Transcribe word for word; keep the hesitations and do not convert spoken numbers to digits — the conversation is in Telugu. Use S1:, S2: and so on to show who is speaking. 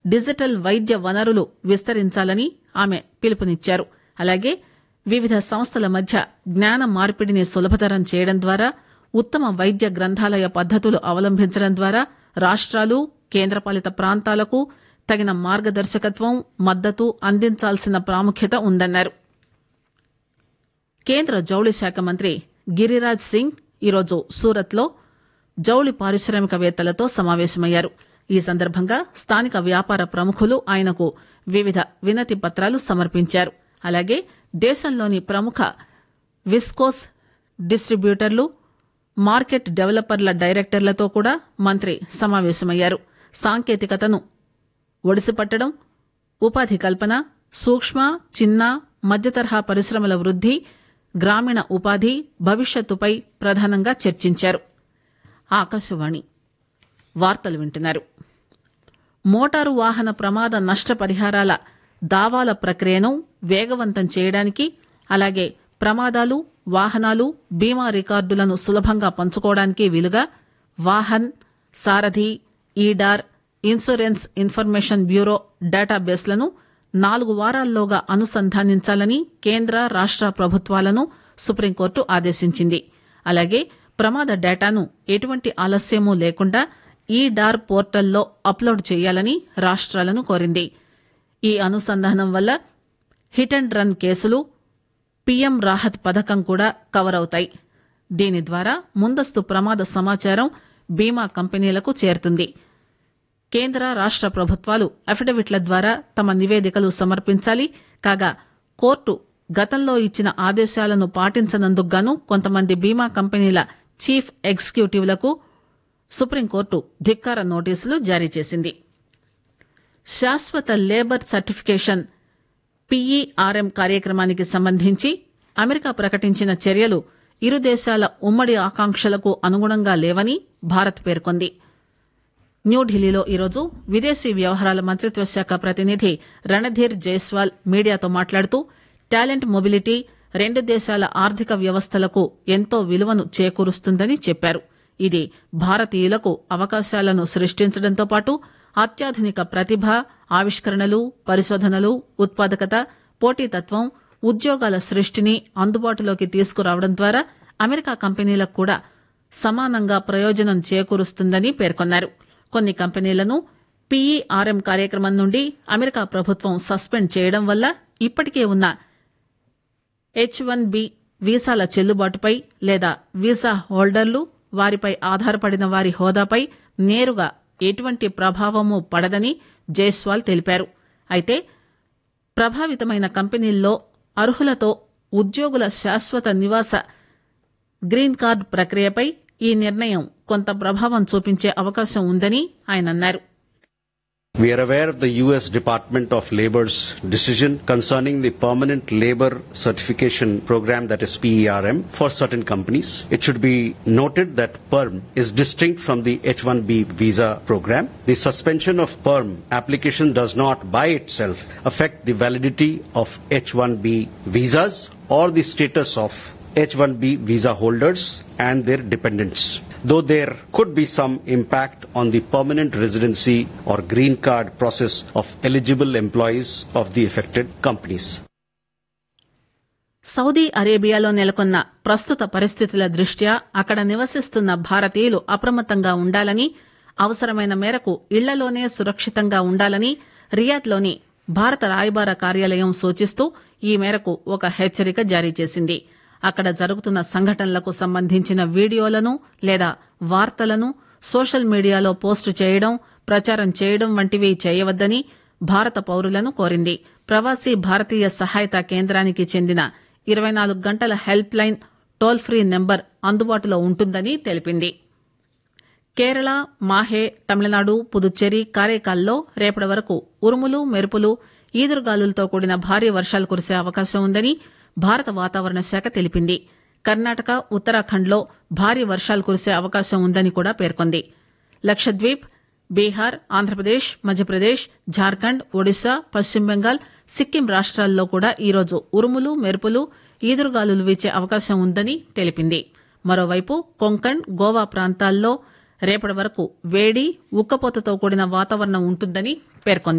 S1: డిజిటల్ వైద్య వనరులు విస్తరించాలని ఆమె పిలుపునిచ్చారు. అలాగే వివిధ సంస్థల మధ్య జ్ఞాన మార్పిడిని సులభతరం చేయడం ద్వారా, ఉత్తమ వైద్య గ్రంథాలయ పద్దతులు అవలంబించడం ద్వారా రాష్ట్రాలు, కేంద్రపాలిత ప్రాంతాలకు తగిన మార్గదర్శకత్వం, మద్దతు అందించాల్సిన ప్రాముఖ్యత ఉందన్నారు. కేంద్ర జౌళి శాఖ మంత్రి గిరిరాజ్ సింగ్ ఈరోజు సూరత్లో జౌళి పారిశ్రామికవేత్తలతో సమావేశమయ్యారు. ఈ సందర్భంగా స్థానిక వ్యాపార ప్రముఖులు ఆయనకు వివిధ వినతి పత్రాలు సమర్పించారు. అలాగే దేశంలోని ప్రముఖ విస్కోస్ డిస్ట్రిబ్యూటర్లు, మార్కెట్ డెవలపర్ల డైరెక్టర్లతో కూడా మంత్రి సమావేశమయ్యారు. సాంకేతికతను ఒడిసిపట్టడం, ఉపాధి కల్పన, సూక్ష్మ, చిన్న, మధ్యతరహా పరిశ్రమల వృద్ది, గ్రామీణ ఉపాధి భవిష్యత్తుపై ప్రధానంగా చర్చించారు. ఆకాశవాణి వార్తలు వింటున్నారు. మోటారు వాహన ప్రమాద నష్టపరిహారాల దావాల ప్రక్రియను వేగవంతం చేయడానికి, అలాగే ప్రమాదాలు, వాహనాలు, బీమా రికార్డులను సులభంగా పంచుకోవడానికి వీలుగా వాహన్, సారథి, ఈడార్, ఇన్సూరెన్స్ ఇన్ఫర్మేషన్ బ్యూరో డేటాబేస్లను నాలుగు వారాల్లోగా అనుసంధానించాలని కేంద్ర, రాష్ట ప్రభుత్వాలను సుప్రీంకోర్టు ఆదేశించింది. అలాగే ప్రమాద డేటాను ఎటువంటి ఆలస్యమూ లేకుండా ఈ డార్ పోర్టల్లో అప్లోడ్ చేయాలని రాష్ట్రాలను కోరింది. ఈ అనుసంధానం వల్ల హిట్ అండ్ రన్ కేసులు, పీఎం రాహత్ పథకం కూడా కవర్ అవుతాయి. దీని ద్వారా ముందస్తు ప్రమాద సమాచారం బీమా కంపెనీలకు చేరుతుంది. కేంద్ర, రాష్ట ప్రభుత్వాలు అఫిడవిట్ల ద్వారా తమ నివేదికలు సమర్పించాలి. కాగా కోర్టు గతంలో ఇచ్చిన ఆదేశాలను పాటించనందుకు గాను కొంతమంది బీమా కంపెనీల చీఫ్ ఎగ్జిక్యూటివ్లకు సుప్రీంకోర్టు ధిక్కార నోటీసులు జారీ చేసింది. శాశ్వత లేబర్ సర్టిఫికేషన్ పీఈఆర్ఎం కార్యక్రమానికి సంబంధించి అమెరికా ప్రకటించిన చర్యలు ఇరు దేశాల ఉమ్మడి ఆకాంక్షలకు అనుగుణంగా లేవని భారత్ పేర్కొంది. న్యూఢిల్లీలో ఈరోజు విదేశీ వ్యవహారాల మంత్రిత్వ శాఖ ప్రతినిధి రణధీర్ జైస్వాల్ మీడియాతో మాట్లాడుతూ టాలెంట్ మొబిలిటీ రెండు దేశాల ఆర్థిక వ్యవస్థలకు ఎంతో విలువను చేకూరుస్తుందని చెప్పారు. ఇది భారతీయులకు అవకాశాలను సృష్టించడంతో పాటు అత్యాధునిక ప్రతిభ, ఆవిష్కరణలు, పరిశోధనలు, ఉత్పాదకత, పోటీతత్వం, ఉద్యోగాల సృష్టిని అందుబాటులోకి తీసుకురావడం ద్వారా అమెరికా కంపెనీలకు కూడా సమానంగా ప్రయోజనం చేకూరుస్తుందని పేర్కొన్నారు. కొన్ని కంపెనీలను పీఈఆర్ఎం కార్యక్రమం నుండి అమెరికా ప్రభుత్వం సస్పెండ్ చేయడం వల్ల ఇప్పటికే ఉన్న హెచ్ వన్ బి వీసాల చెల్లుబాటుపై లేదా వీసా హోల్డర్లు, వారిపై ఆధారపడిన వారి హోదాపై నేరుగా ఎటువంటి ప్రభావమూ పడదని జైస్వాల్ తెలిపారు. అయితే ప్రభావితమైన కంపెనీల్లో అర్హులతో ఉద్యోగుల శాశ్వత నివాస గ్రీన్ కార్డు ప్రక్రియపై ఈ నిర్ణయం కొంత ప్రభావం చూపించే అవకాశం ఉందని ఆయన అన్నారు.
S2: We are aware of the U S Department of Labor's decision concerning the permanent labor certification program, that is P E R M, for certain companies. It should be noted that PERM is distinct from the H one B visa program. The suspension of PERM application does not by itself affect the validity of H one B visas or the status of H one B visa holders and their dependents, though there could be some impact on the permanent residency or green card process of eligible employees of the affected companies.
S1: Saudi అరేబియాలో నెలకొన్న ప్రస్తుత పరిస్థితుల దృష్ట్యా అక్కడ నివసిస్తున్న భారతీయులు అప్రమత్తంగా ఉండాలని, అవసరమైన మేరకు ఇళ్లలోనే సురక్షితంగా ఉండాలని రియాద్లోని భారత రాయబార కార్యాలయం సూచిస్తూ ఈ మేరకు ఒక హెచ్చరిక జారీ చేసింది. అక్కడ జరుగుతున్న సంఘటనలకు సంబంధించిన వీడియోలను లేదా వార్తలను సోషల్ మీడియాలో పోస్టు చేయడం, ప్రచారం చేయడం వంటివి చేయవద్దని భారత పౌరులను కోరింది. ప్రవాసీ భారతీయ సహాయత కేంద్రానికి చెందిన ఇరవై నాలుగు గంటల help line toll free number అందుబాటులో ఉంటుందని తెలిపింది. కేరళ, మాహే, తమిళనాడు, పుదుచ్చేరి, కారైకాల్లో రేపటి వరకు ఉరుములు, మెరుపులు, ఈదురుగాలులతో కూడిన భారీ వర్షాలు కురిసే అవకాశం ఉందని భారత వాతావరణ శాఖ తెలిపింది. కర్ణాటక, ఉత్తరాఖండ్లో భారీ వర్షాలు కురిసే అవకాశం ఉందని కూడా పేర్కొంది. లక్షద్వీప్, బీహార్, ఆంధ్రప్రదేశ్, మధ్యప్రదేశ్, జార్ఖండ్, ఒడిశా, పశ్చిమ బెంగాల్, సిక్కిం రాష్ట్రాల్లో కూడా ఈరోజు ఉరుములు, మెరుపులు, ఈదురుగాలులు వీచే అవకాశం ఉందని తెలిపింది. మరోవైపు కొంకణ్, గోవా ప్రాంతాల్లో రేపటి వరకు వేడి, ఉక్కపోతతో కూడిన వాతావరణం ఉంటుందని పేర్కొంది.